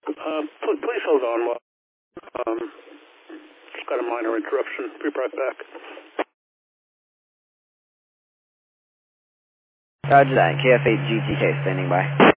Please hold on. Just got a minor interruption. Be right back. Roger that. KF8 GTK standing by.